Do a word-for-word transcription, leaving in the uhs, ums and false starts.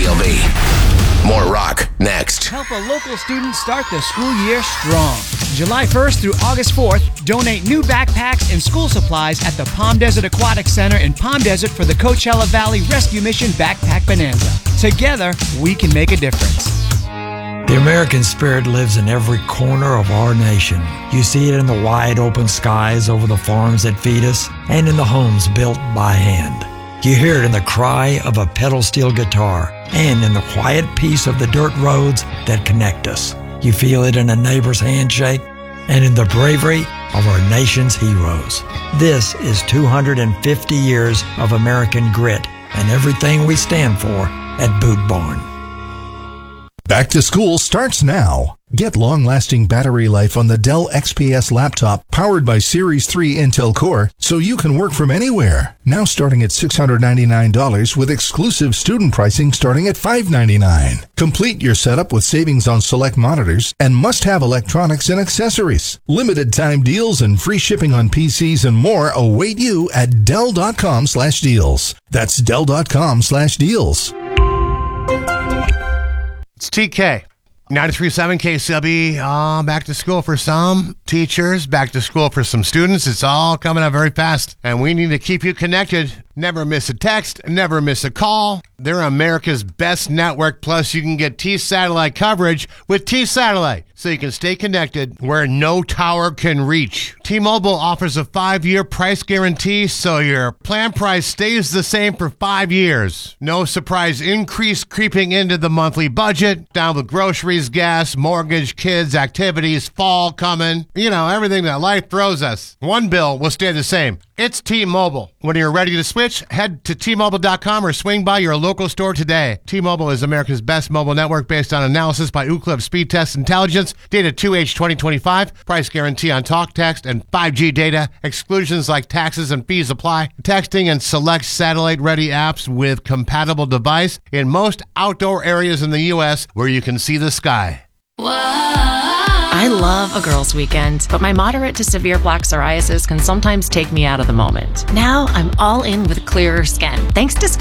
C L B. More rock next. Help a local student start the school year strong. July first through August fourth, donate new backpacks and school supplies at the Palm Desert Aquatic Center in Palm Desert for the Coachella Valley Rescue Mission Backpack Bonanza. Together, we can make a difference. The American spirit lives in every corner of our nation. You see it in the wide open skies over the farms that feed us and in the homes built by hand. You hear it in the cry of a pedal steel guitar and in the quiet peace of the dirt roads that connect us. You feel it in a neighbor's handshake and in the bravery of our nation's heroes. This is two hundred fifty years of American grit and everything we stand for at Boot Barn. Back to school starts now. Get long-lasting battery life on the Dell X P S laptop powered by Series three Intel Core so you can work from anywhere. Now starting at six hundred ninety-nine dollars with exclusive student pricing starting at five hundred ninety-nine dollars. Complete your setup with savings on select monitors and must-have electronics and accessories. Limited time deals and free shipping on P Cs and more await you at Dell.com slash deals. That's Dell.com slash deals. It's T K. ninety-three point seven K C L B, uh, back to school for some teachers, back to school for some students. It's all coming up very fast, and we need to keep you connected. Never miss a text, never miss a call. They're America's best network, plus you can get T-Satellite coverage with T-Satellite, so you can stay connected where no tower can reach. T-Mobile offers a five-year price guarantee, so your plan price stays the same for five years. No surprise increase creeping into the monthly budget, down with groceries, gas, mortgage, kids, activities, fall coming. You know, everything that life throws us. One bill will stay the same. It's T-Mobile. When you're ready to switch, head to T Mobile dot com or swing by your local store today. T-Mobile is America's best mobile network based on analysis by Ookla Speed Test Intelligence. Data two H twenty twenty-five. Price guarantee on talk, text, and five G data. Exclusions like taxes and fees apply. Texting and select satellite-ready apps with compatible device in most outdoor areas in the U S where you can see the sky. I love a girls' weekend, but my moderate to severe plaque psoriasis can sometimes take me out of the moment. Now I'm all in with clearer skin, thanks to